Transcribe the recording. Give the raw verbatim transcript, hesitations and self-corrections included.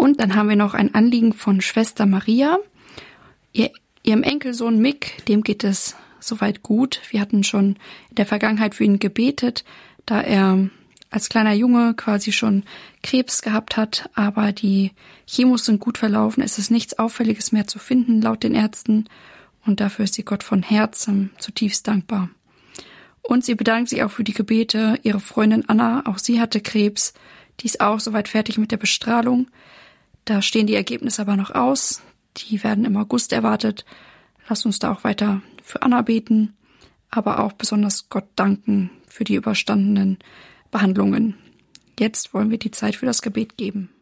Und dann haben wir noch ein Anliegen von Schwester Maria. Ihr, ihrem Enkelsohn Mick, dem geht es soweit gut. Wir hatten schon in der Vergangenheit für ihn gebetet, da er als kleiner Junge quasi schon Krebs gehabt hat, aber die Chemos sind gut verlaufen. Es ist nichts Auffälliges mehr zu finden, laut den Ärzten. Und dafür ist sie Gott von Herzen zutiefst dankbar. Und sie bedankt sich auch für die Gebete. Ihre Freundin Anna, auch sie hatte Krebs. Die ist auch soweit fertig mit der Bestrahlung. Da stehen die Ergebnisse aber noch aus. Die werden im August erwartet. Lass uns da auch weiter für Anna beten, aber auch besonders Gott danken für die überstandenen Behandlungen. Jetzt wollen wir die Zeit für das Gebet geben.